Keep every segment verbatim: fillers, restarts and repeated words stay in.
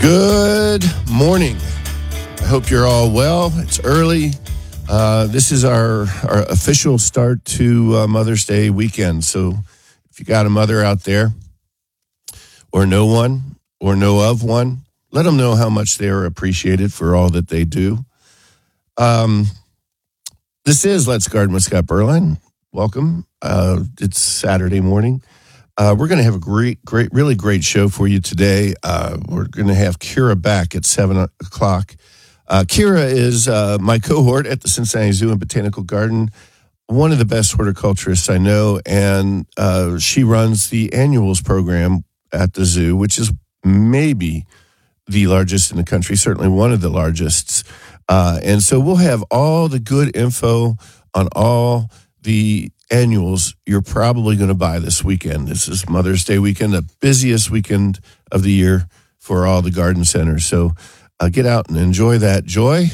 Good morning. I hope you're all well. It's early. Uh, this is our, our official start to uh, Mother's Day weekend. So if you got a mother out there or know one or know of one, let them know how much they are appreciated for all that they do. Um, this is Let's Garden with Scott Berline. Welcome. Uh, it's Saturday morning. Uh, we're going to have a great, great, really great show for you today. Uh, we're going to have Kira back at seven o'clock. Uh, Kira is uh, my cohort at the Cincinnati Zoo and Botanical Garden, one of the best horticulturists I know, and uh, she runs the annuals program at the zoo, which is maybe the largest in the country, certainly one of the largest. Uh, and so we'll have all the good info on all the annuals you're probably going to buy this weekend. This is Mother's Day weekend, the busiest weekend of the year for all the garden centers. So uh, get out and enjoy that joy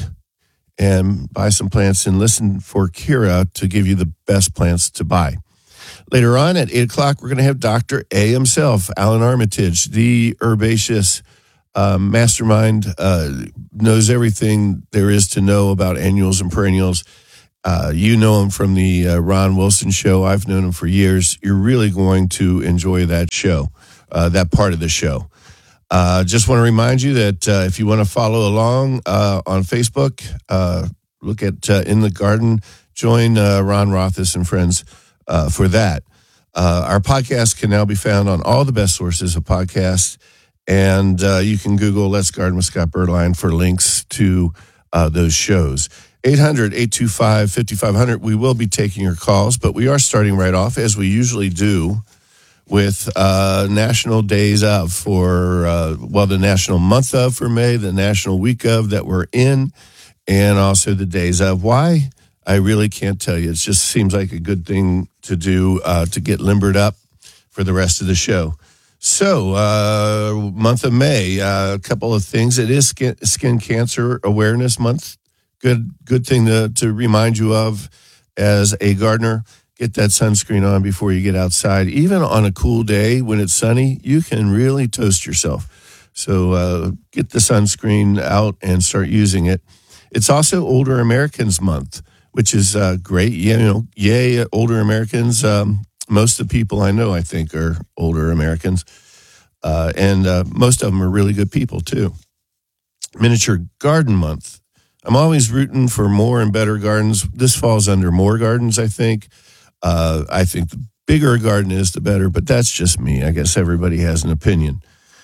and buy some plants and listen for Kira to give you the best plants to buy. Later on at eight o'clock, we're going to have Doctor A himself, Alan Armitage, the herbaceous uh, mastermind, uh, knows everything there is to know about annuals and perennials. Uh, you know him from the uh, Ron Wilson show. I've known him for years. You're really going to enjoy that show, uh, that part of the show. Uh, just want to remind you that uh, if you want to follow along uh, on Facebook, uh, look at uh, In the Garden, join uh, Ron Rothis and friends uh, for that. Uh, our podcast can now be found on all the best sources of podcasts, and uh, you can Google Let's Garden with Scott Berline for links to uh, those shows. eight hundred, eight two five, five five zero zero. We will be taking your calls, but we are starting right off, as we usually do, with uh, National Days of for, uh, well, the National Month of for May, the National Week of that we're in, and also the Days of. Why? I really can't tell you. It just seems like a good thing to do uh, to get limbered up for the rest of the show. So, uh, month of May, uh, a couple of things. It is Skin, Skin Cancer Awareness Month. Good good thing to, to remind you of as a gardener. Get that sunscreen on before you get outside. Even on a cool day when it's sunny, you can really toast yourself. So uh, get the sunscreen out and start using it. It's also Older Americans Month, which is uh, great. You know, yay, older Americans. Um, most of the people I know, I think, are older Americans. Uh, and uh, most of them are really good people, too. Miniature Garden Month. I'm always rooting for more and better gardens. This falls under more gardens, I think. Uh, I think the bigger a garden is, the better, but that's just me. I guess everybody has an opinion.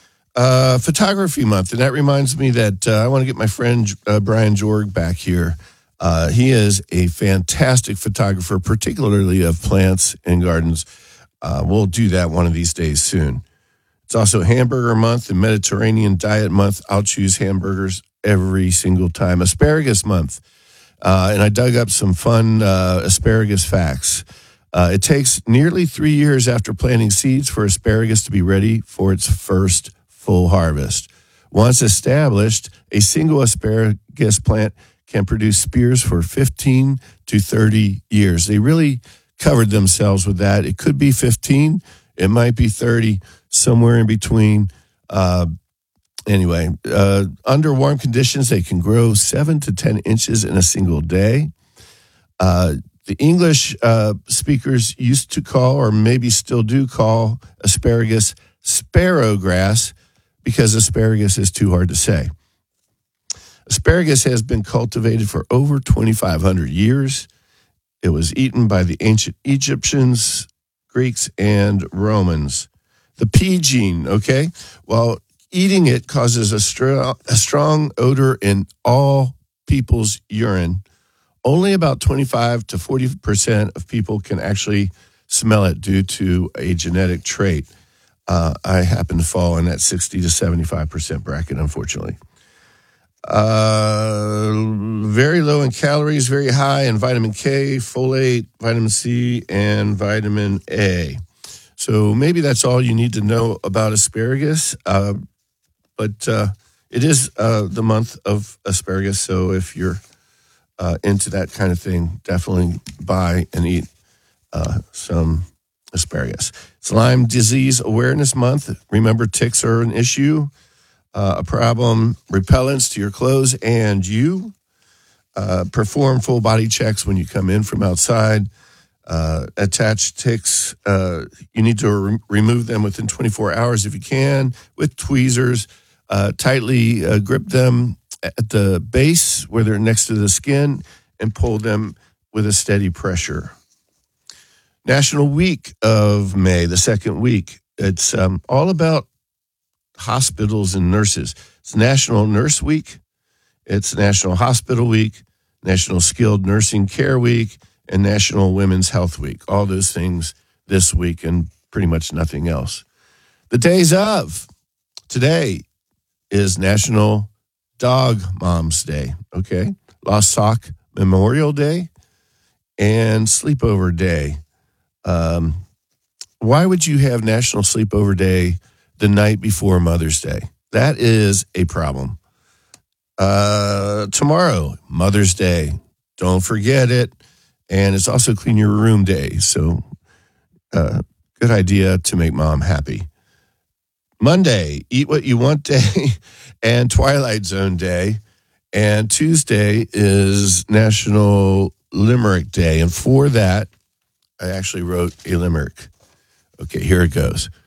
Uh, photography month, and that reminds me that uh, I want to get my friend uh, Brian Jorg back here. Uh, he is a fantastic photographer, particularly of plants and gardens. Uh, we'll do that one of these days soon. It's also Hamburger Month and Mediterranean Diet Month. I'll choose hamburgers every single time. Asparagus Month. Uh, and I dug up some fun uh, asparagus facts. Uh, it takes nearly three years after planting seeds for asparagus to be ready for its first full harvest. Once established, a single asparagus plant can produce spears for fifteen to thirty years. They really covered themselves with that. It could be fifteen. It might be thirty, somewhere in between. Uh, Anyway, uh, under warm conditions, they can grow seven to ten inches in a single day. Uh, the English uh, speakers used to call, or maybe still do call, asparagus sparrowgrass because asparagus is too hard to say. Asparagus has been cultivated for over twenty-five hundred years. It was eaten by the ancient Egyptians, Greeks, and Romans. The P gene, okay? Well, eating it causes a, str- a strong odor in all people's urine. Only about twenty-five to forty percent of people can actually smell it due to a genetic trait. Uh, I happen to fall in that sixty to seventy-five percent bracket, unfortunately. Uh, very low in calories, very high in vitamin K, folate, vitamin C, and vitamin A. So maybe that's all you need to know about asparagus. Uh, but uh, it is uh, the month of asparagus, so if you're uh, into that kind of thing, definitely buy and eat uh, some asparagus. It's Lyme Disease Awareness Month. Remember, ticks are an issue. uh, a problem, repellents to your clothes and you. Uh, perform full body checks when you come in from outside. Uh, attached ticks, uh, you need to re- remove them within twenty-four hours if you can with tweezers. Uh, tightly uh, grip them at the base where they're next to the skin and pull them with a steady pressure. National Week of May, the second week. It's um, all about hospitals and nurses. It's National Nurse Week. It's National Hospital Week, National Skilled Nursing Care Week, and National Women's Health Week. All those things this week and pretty much nothing else. The days of today is National Dog Moms Day, okay? Lost Sock Memorial Day and Sleepover Day. Um, why would you have National Sleepover Day the night before Mother's Day? That is a problem. Uh, tomorrow, Mother's Day. Don't forget it. And it's also Clean Your Room Day. So uh, good idea to make mom happy. Monday, Eat What You Want Day and Twilight Zone Day. And Tuesday is National Limerick Day. And for that, I actually wrote a limerick. Okay, here it goes.